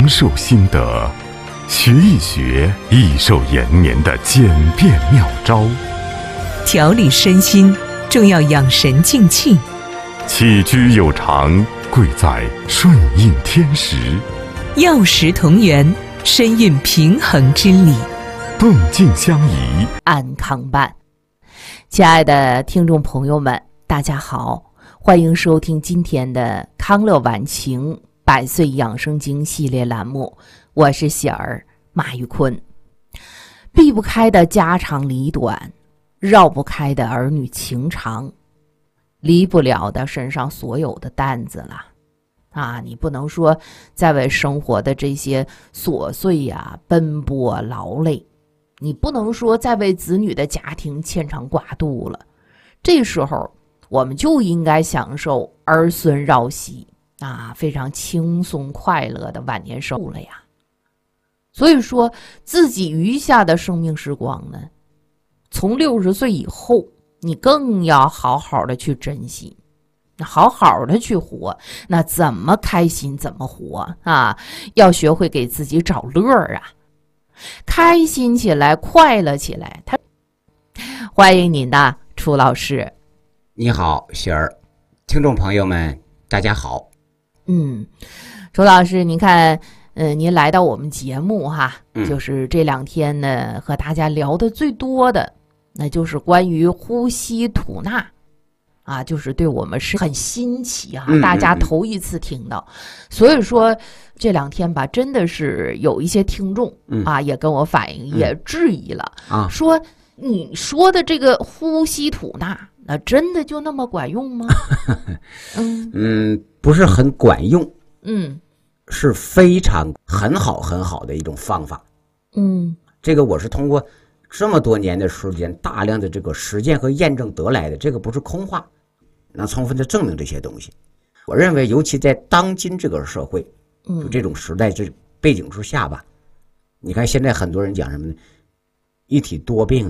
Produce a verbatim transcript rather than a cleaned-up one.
受心得，学一学益寿延年的简便妙招。 调理身心，重要养神静气。 起居有常，贵在顺应天时。 药食同源，深蕴平衡之理。 动静相宜， 安康伴。亲爱的听众朋友们，大家好，欢迎收听今天的康乐晚晴百岁养生经系列栏目，我是喜儿马玉坤。避不开的家长里短，绕不开的儿女情长，离不了的身上所有的担子了啊！你不能说在为生活的这些琐碎呀、奔波劳累，你不能说在为子女的家庭牵肠挂肚了。这时候我们就应该享受儿孙绕膝啊，非常轻松快乐的晚年生活了呀。所以说自己余下的生命时光呢，从六十岁以后，你更要好好的去珍惜，好好的去活。那怎么开心怎么活啊？要学会给自己找乐儿啊，开心起来，快乐起来。他欢迎您的楚老师。 你好，喜儿，听众朋友们，大家好。 嗯，楚老师，您看，呃，您来到我们节目哈， 嗯、 就是这两天呢，和大家聊的最多的，那就是关于呼吸吐纳啊，就是对我们是很新奇啊， 嗯、 大家头一次听到，嗯、所以说这两天吧，真的是有一些听众、嗯、啊，也跟我反映，也质疑了、 嗯、啊， 说你说的这个呼吸吐纳。那真的就那么管用吗？嗯嗯，不是很管用， 嗯， 是非常很好很好的一种方法。 嗯， 这个我是通过这么多年的时间，大量的这个实践和验证得来的，这个不是空话，能充分的证明这些东西。我认为，尤其在当今这个社会，就这种时代这背景之下吧，你看现在很多人讲什么呢？一体多病